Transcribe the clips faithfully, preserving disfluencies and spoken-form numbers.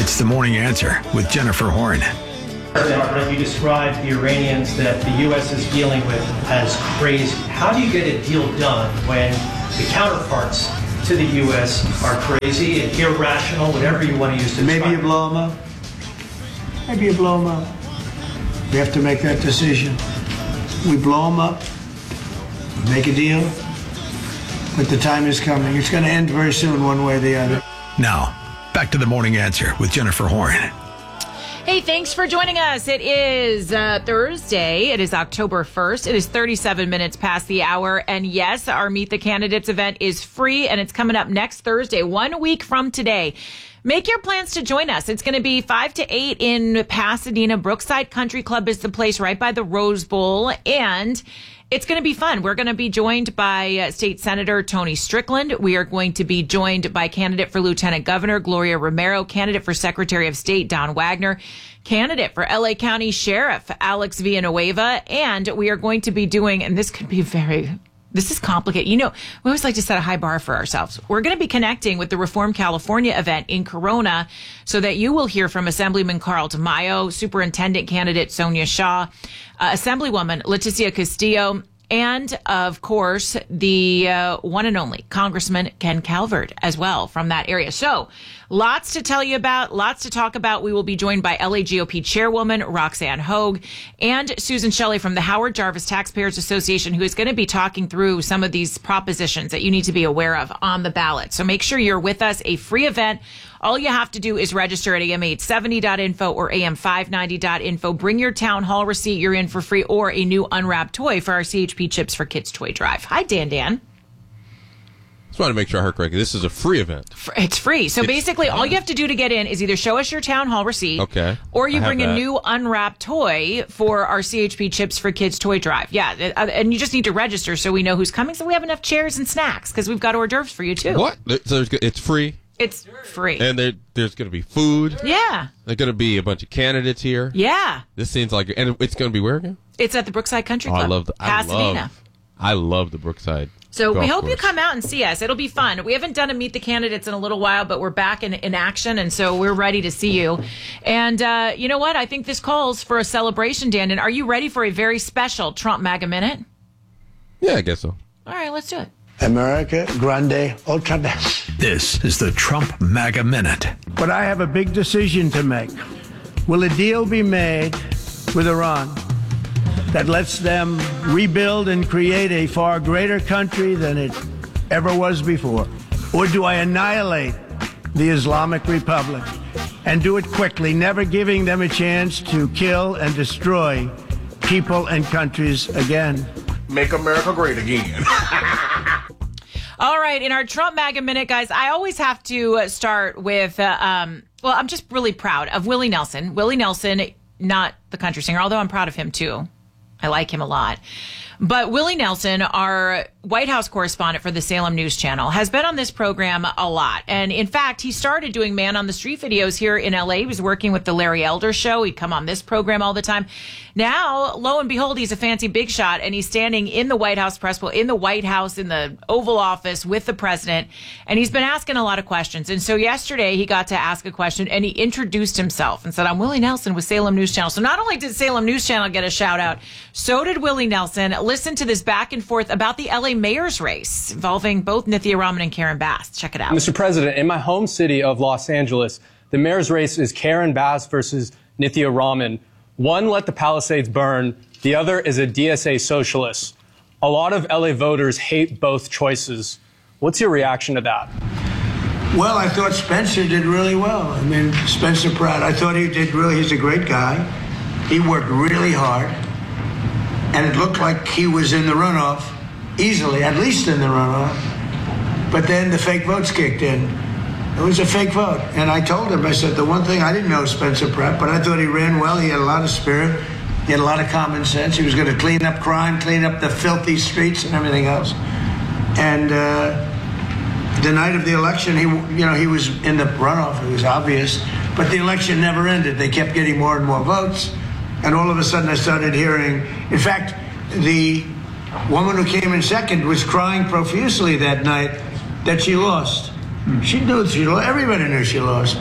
It's The Morning Answer with Jennifer Horn. President, you described the Iranians that the U S is dealing with as crazy. How do you get a deal done when the counterparts to the U S are crazy and irrational, whatever you want to use to describe? Maybe you blow them up. Maybe you blow them up. We have to make that decision. We blow them up, make a deal, but the time is coming. It's going to end very soon, one way or the other. Now, back to The Morning Answer with Jennifer Horn. Hey, thanks for joining us. It is uh, Thursday. It is October first. It is thirty-seven minutes past the hour. And yes, our Meet the Candidates event is free, and it's coming up next Thursday, one week from today. Make your plans to join us. It's going to be five to eight in Pasadena. Brookside Country Club is the place right by the Rose Bowl. And it's going to be fun. We're going to be joined by uh, State Senator Tony Strickland. We are going to be joined by candidate for Lieutenant Governor Gloria Romero, candidate for Secretary of State Don Wagner, candidate for L A County Sheriff Alex Villanueva, and we are going to be doing, and this could be very... This is complicated. You know, we always like to set a high bar for ourselves. We're going to be connecting with the Reform California event in Corona so that you will hear from Assemblyman Carl Tamayo, Superintendent candidate Sonia Shaw, uh, Assemblywoman Leticia Castillo, and, of course, the uh, one and only Congressman Ken Calvert as well from that area. So lots to tell you about, lots to talk about. We will be joined by L A G O P Chairwoman Roxanne Hogue and Susan Shelley from the Howard Jarvis Taxpayers Association, who is going to be talking through some of these propositions that you need to be aware of on the ballot. So make sure you're with us. A free event. All you have to do is register at A M eight seventy dot info or A M five ninety dot info. Bring your town hall receipt. You're in for free, or a new unwrapped toy for our C H P Chips for Kids toy drive. Hi, Dan Dan. Just wanted to make sure I heard correctly. This is a free event. It's free. So it's, basically, all you have to do to get in is either show us your town hall receipt, okay, or you I bring a that. new unwrapped toy for our C H P Chips for Kids toy drive. Yeah, and you just need to register so we know who's coming, so we have enough chairs and snacks, because we've got hors d'oeuvres for you, too. What? So there's, it's free? It's free. And there, there's going to be food? Yeah. There's going to be a bunch of candidates here? Yeah. This seems like... And it's going to be where again? It's at the Brookside Country Oh, Club, I love the, I Pasadena. Love, I love the Brookside. So we hope course. you come out and see us. It'll be fun. We haven't done a Meet the Candidates in a little while, but we're back in, in action, and so we're ready to see you. And uh, you know what? I think this calls for a celebration, Dan. And are you ready for a very special Trump MAGA Minute? Yeah, I guess so. All right, let's do it. America Grande Ultra Best. This is the Trump MAGA Minute. But I have a big decision to make. Will a deal be made with Iran that lets them rebuild and create a far greater country than it ever was before? Or do I annihilate the Islamic Republic and do it quickly, never giving them a chance to kill and destroy people and countries again? Make America great again. All right, in our Trump MAGA Minute, guys, I always have to start with, uh, um, well, I'm just really proud of Willie Nelson. Willie Nelson, not the country singer, although I'm proud of him, too. I like him a lot. But Willie Nelson, our White House correspondent for the Salem News Channel, has been on this program a lot. And in fact, he started doing man on the street videos here in L A. He was working with the Larry Elder Show. He'd come on this program all the time. Now, lo and behold, he's a fancy big shot, and he's standing in the White House press bowl, in the White House, in the Oval Office with the president. And he's been asking a lot of questions. And so yesterday he got to ask a question, and he introduced himself and said, I'm Willie Nelson with Salem News Channel. So not only did Salem News Channel get a shout out, so did Willie Nelson. Listen to this back and forth about the L A mayor's race involving both Nithya Raman and Karen Bass. Check it out. Mister President, in my home city of Los Angeles, the mayor's race is Karen Bass versus Nithya Raman. One let the Palisades burn. The other is a D S A socialist. A lot of L A voters hate both choices. What's your reaction to that? Well, I thought Spencer did really well. I mean, Spencer Pratt, I thought he did really, he's a great guy. He worked really hard. And it looked like he was in the runoff easily, at least in the runoff. But then the fake votes kicked in. It was a fake vote. And I told him, I said, the one thing, I didn't know Spencer Pratt, but I thought he ran well. He had a lot of spirit. He had a lot of common sense. He was going to clean up crime, clean up the filthy streets and everything else. And uh, the night of the election, he, you know, he was in the runoff. It was obvious. But the election never ended. They kept getting more and more votes. And all of a sudden I started hearing, in fact, the woman who came in second was crying profusely that night that she lost. She knew she lost. Everybody knew she lost.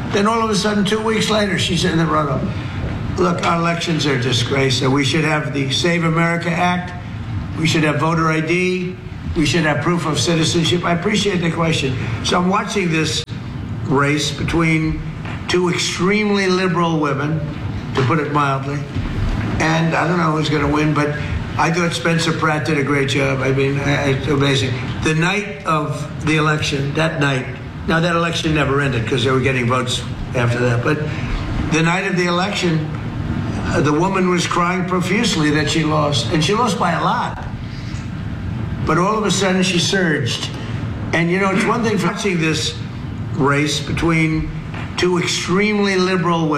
Then all of a sudden, two weeks later, she's in the runoff. Look, our elections are a disgrace. So we should have the Save America Act. We should have voter I D. We should have proof of citizenship. I appreciate the question. So I'm watching this race between two extremely liberal women, to put it mildly. And I don't know who's going to win, but I thought Spencer Pratt did a great job. I mean, it's amazing. The night of the election, that night, now that election never ended because they were getting votes after that, but the night of the election, uh, the woman was crying profusely that she lost, and she lost by a lot. But all of a sudden she surged. And you know, it's one thing for watching this race between two extremely liberal women.